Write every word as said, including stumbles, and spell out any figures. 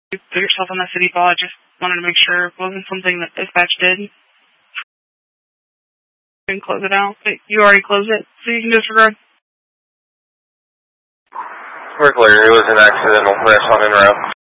You put yourself on that city call. I just wanted to make sure it wasn't something that dispatch did. You can close it out. You already closed it, so you can disregard. We're clear. It was an accidental press on en route.